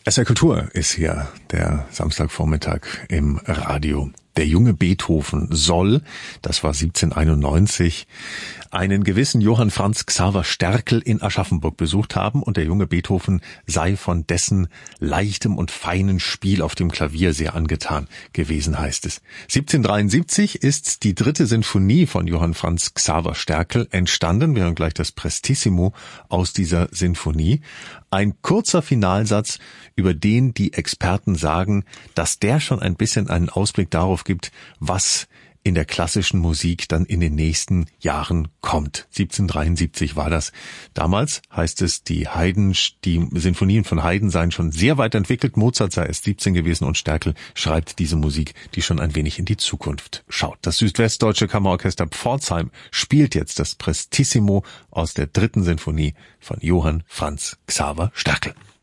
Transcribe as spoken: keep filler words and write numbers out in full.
S R Kultur ist hier der Samstagvormittag im Radio. Der junge Beethoven soll, das war siebzehnhunderteinundneunzig, einen gewissen Johann Franz Xaver Sterkel in Aschaffenburg besucht haben und der junge Beethoven sei von dessen leichtem und feinen Spiel auf dem Klavier sehr angetan gewesen, heißt es. siebzehnhundertdreiundsiebzig ist die dritte Sinfonie von Johann Franz Xaver Sterkel entstanden. Wir hören gleich das Prestissimo aus dieser Sinfonie. Ein kurzer Finalsatz, über den die Experten sagen, dass der schon ein bisschen einen Ausblick darauf gibt, was in der klassischen Musik dann in den nächsten Jahren kommt. siebzehnhundertdreiundsiebzig war das. Damals heißt es, die Haydn, die Sinfonien von Haydn seien schon sehr weit entwickelt. Mozart sei erst siebzehn gewesen und Sterkel schreibt diese Musik, die schon ein wenig in die Zukunft schaut. Das Südwestdeutsche Kammerorchester Pforzheim spielt jetzt das Prestissimo aus der dritten Sinfonie von Johann Franz Xaver Sterkel.